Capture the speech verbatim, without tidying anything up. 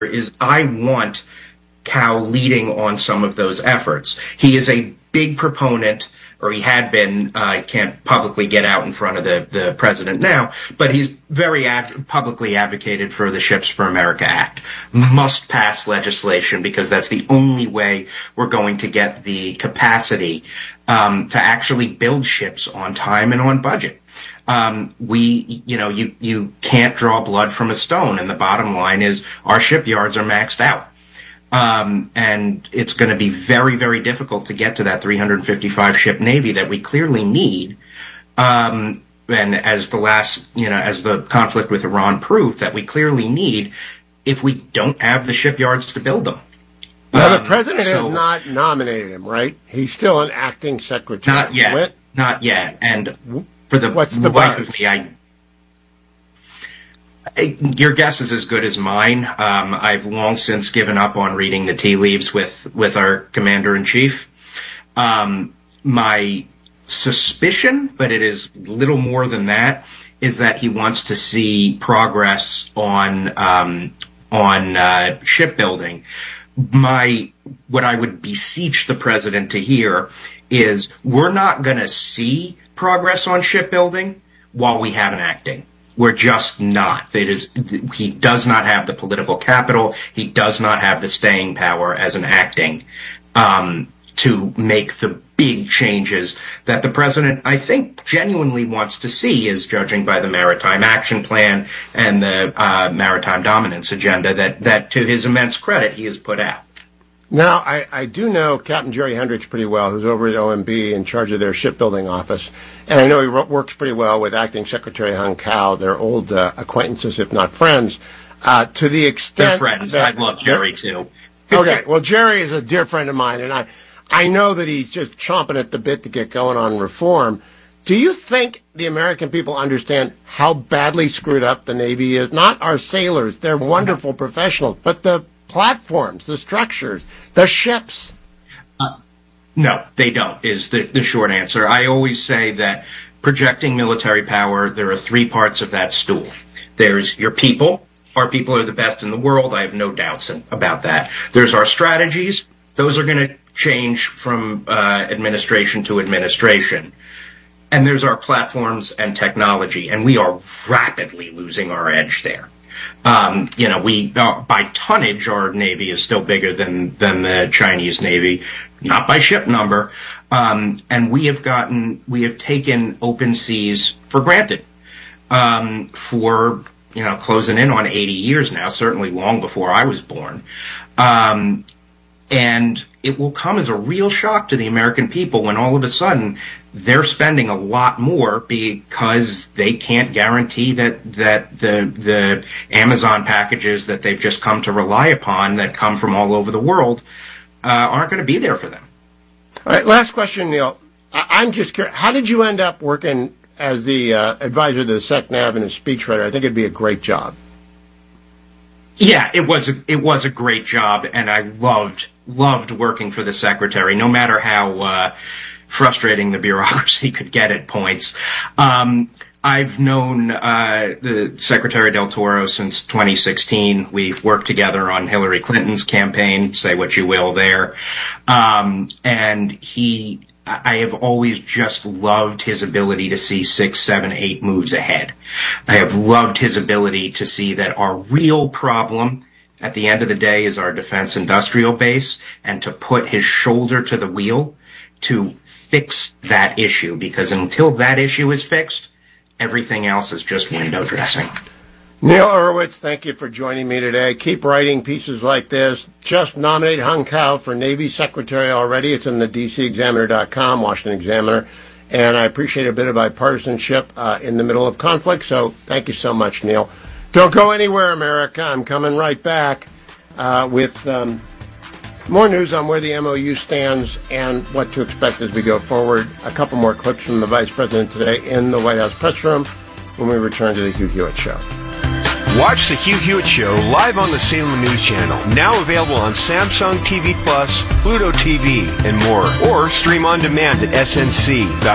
is I want Cal leading on some of those efforts. He is a big proponent, or he had been, I uh, can't publicly get out in front of the, the president now, but he's very ad- publicly advocated for the Ships for America Act. Must pass legislation because that's the only way we're going to get the capacity um, to actually build ships on time and on budget. Um, we, you know, you, you can't draw blood from a stone, and the bottom line is our shipyards are maxed out. Um, and it's going to be very, very difficult to get to that three hundred fifty-five ship Navy that we clearly need. Um, and as the last, you know, as the conflict with Iran proved, that we clearly need if we don't have the shipyards to build them. Now, um, the president so, has not nominated him, right? He's still an acting secretary. Not yet. What? Not yet. And for the, What's the life buzz? of me, I, your guess is as good as mine. Um, I've long since given up on reading the tea leaves with, with our commander-in-chief. Um, my suspicion, but it is little more than that, is that he wants to see progress on um, on uh, shipbuilding. My what I would beseech the president to hear is we're not going to see progress on shipbuilding while we have an acting. We're just not. It is, he does not have the political capital. He does not have the staying power as an acting um, to make the big changes that the president, I think, genuinely wants to see, is judging by the Maritime Action Plan and the uh, Maritime Dominance Agenda that, that, to his immense credit, he has put out. Now, I, I do know Captain Jerry Hendricks pretty well, who's over at O M B in charge of their shipbuilding office. And I know he ro- works pretty well with Acting Secretary Hung Cao. They're old uh, acquaintances, if not friends. Uh, to the extent They're friends. that, I love Jerry, too. Okay, well, Jerry is a dear friend of mine, and I, I know that he's just chomping at the bit to get going on reform. Do you think the American people understand how badly screwed up the Navy is? Not our sailors. They're wonderful professionals, but the platforms, the structures, the ships. Uh, no, they don't, is the, the short answer. I always say that projecting military power, there are three parts of that stool. There's your people. Our people are the best in the world. I have no doubts about that. There's our strategies. Those are going to change from uh, administration to administration. And there's our platforms and technology, and we are rapidly losing our edge there. Um, you know, we, uh, by tonnage, our Navy is still bigger than, than the Chinese Navy, not by ship number. Um, and we have gotten, we have taken open seas for granted, um, for, you know, closing in on eighty years now, certainly long before I was born. Um, and it will come as a real shock to the American people when all of a sudden they're spending a lot more because they can't guarantee that, that the, the Amazon packages that they've just come to rely upon that come from all over the world uh, aren't going to be there for them. All right, last question, Neil. I- I'm just curious, how did you end up working as the uh, advisor to the SecNav and a speechwriter? I think it'd be a great job. Yeah, it was a, it was a great job, and I loved loved working for the secretary, no matter how uh, frustrating the bureaucracy could get at points. Um, I've known uh, the Secretary Del Toro since twenty sixteen. We've worked together on Hillary Clinton's campaign, say what you will there. Um, and he, I have always just loved his ability to see six, seven, eight moves ahead. I have loved his ability to see that our real problem at the end of the day is our defense industrial base, and to put his shoulder to the wheel to fix that issue, because until that issue is fixed, everything else is just window dressing. Neil Urwitz, thank you for joining me today. Keep writing pieces like this. Just nominate Hung Cao for Navy Secretary already. It's in the D C Examiner dot com, Washington Examiner. And I appreciate a bit of bipartisanship uh, in the middle of conflict, so thank you so much, Neil. Don't go anywhere, America. I'm coming right back uh, with um, more news on where the M O U stands and what to expect as we go forward. A couple more clips from the Vice President today in the White House press room when we return to the Hugh Hewitt Show. Watch the Hugh Hewitt Show live on the Salem News Channel, now available on Samsung T V Plus, Pluto T V, and more. Or stream on demand at S N C dot com.